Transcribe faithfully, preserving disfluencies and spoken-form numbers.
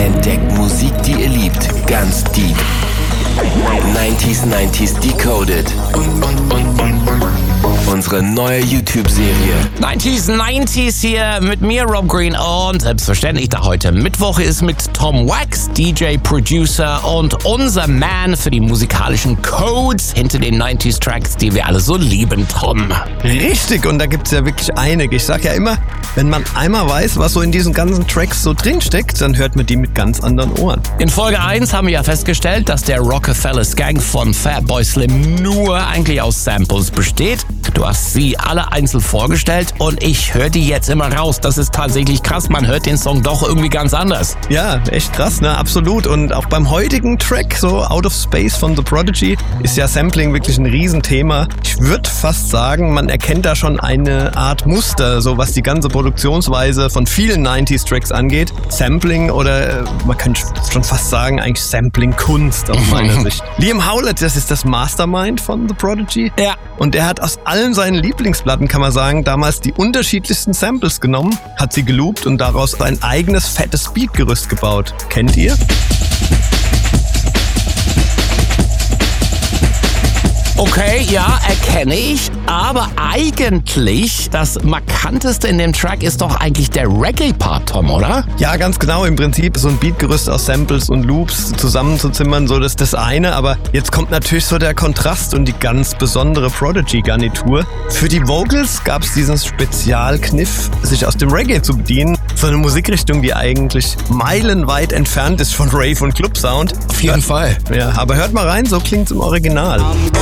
Entdeckt Musik, die ihr liebt, ganz deep. neunziger neunziger Decoded. Unsere neue YouTube-Serie. neunziger neunziger hier mit mir, Rob Green. Und selbstverständlich, da heute Mittwoch ist, mit Tom Wax, D J, Producer und unser Man für die musikalischen Codes hinter den neunziger Tracks, die wir alle so lieben, Tom. Richtig, und da gibt's ja wirklich einige. Ich sag ja immer, wenn man einmal weiß, was so in diesen ganzen Tracks so drinsteckt, dann hört man die mit ganz anderen Ohren. In Folge eins haben wir ja festgestellt, dass der Rockefeller Gang von Fatboy Slim nur eigentlich aus Samples besteht. Du hast sie alle einzeln vorgestellt und ich höre die jetzt immer raus. Das ist tatsächlich krass, man hört den Song doch irgendwie ganz anders. Ja, echt krass, ne? Absolut. Und auch beim heutigen Track, so Out of Space von The Prodigy, ist ja Sampling wirklich ein Riesenthema. Ich würde fast sagen, man erkennt da schon eine Art Muster, so was die ganze Produktionsweise von vielen neunziger Tracks angeht. Sampling oder äh, man könnte schon fast sagen, eigentlich Sampling-Kunst aus meiner Sicht. Liam Howlett, das ist das Mastermind von The Prodigy. Ja. Und er hat aus allen seinen Lieblingsplatten, kann man sagen, damals die unterschiedlichsten Samples genommen, hat sie geloopt und daraus ein eigenes fettes Beatgerüst gebaut. Kennt ihr? Okay, ja, erkenne ich, aber eigentlich das Markanteste in dem Track ist doch eigentlich der Reggae-Part, Tom, oder? Ja, ganz genau, im Prinzip so ein Beatgerüst aus Samples und Loops zusammenzuzimmern, so das ist das eine, aber jetzt kommt natürlich so der Kontrast und die ganz besondere Prodigy-Garnitur. Für die Vocals gab es diesen Spezialkniff, sich aus dem Reggae zu bedienen, so eine Musikrichtung, die eigentlich meilenweit entfernt ist von Rave und Club-Sound. Auf jeden Fall. Ja, aber hört mal rein, so klingt's im Original. I'm